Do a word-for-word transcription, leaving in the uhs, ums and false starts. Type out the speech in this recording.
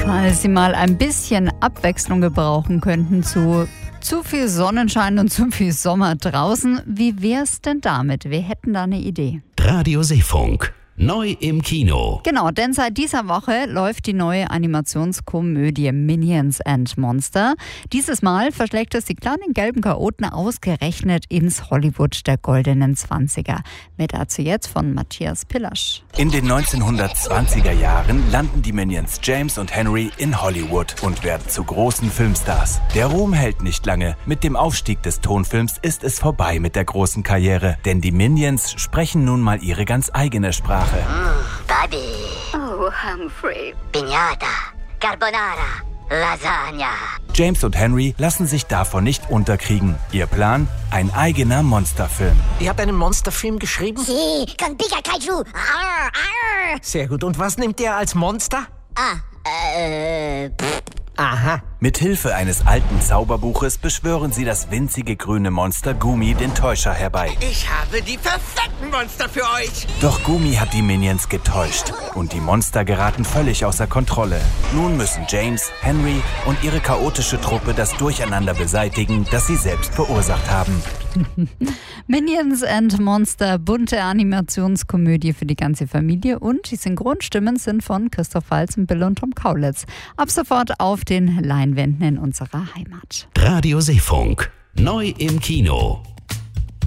Falls Sie mal ein bisschen Abwechslung gebrauchen könnten zu zu viel Sonnenschein und zu viel Sommer draußen, wie wär's denn damit? Wir hätten da eine Idee. Radio Seefunk. Neu im Kino. Genau, denn seit dieser Woche läuft die neue Animationskomödie Minions and Monster. Dieses Mal verschlägt es die kleinen gelben Chaoten ausgerechnet ins Hollywood der goldenen Zwanziger. Mehr dazu jetzt von Matthias Pillasch. In den neunzehnhundertzwanziger Jahren landen die Minions James und Henry in Hollywood und werden zu großen Filmstars. Der Ruhm hält nicht lange. Mit dem Aufstieg des Tonfilms ist es vorbei mit der großen Karriere. Denn die Minions sprechen nun mal ihre ganz eigene Sprache. Mm, Baby. Oh, Humphrey. Piñata. Carbonara. Lasagna. James und Henry lassen sich davon nicht unterkriegen. Ihr Plan? Ein eigener Monsterfilm. Ihr habt einen Monsterfilm geschrieben? Si, con Pika Kaiju. Arr, arr. Sehr gut. Und was nimmt ihr als Monster? Ah, äh, pff. Aha. Mit Hilfe eines alten Zauberbuches beschwören sie das winzige grüne Monster Gumi, den Täuscher, herbei. Ich habe die perfekten Monster für euch. Doch Gumi hat die Minions getäuscht und die Monster geraten völlig außer Kontrolle. Nun müssen James, Henry und ihre chaotische Truppe das Durcheinander beseitigen, das sie selbst verursacht haben. Minions and Monster, bunte Animationskomödie für die ganze Familie und die Synchronstimmen sind von Christoph Waltz, Bill und Tom Kaulitz. Ab sofort auf den Leinwänden in unserer Heimat. Radio Seefunk. Neu im Kino.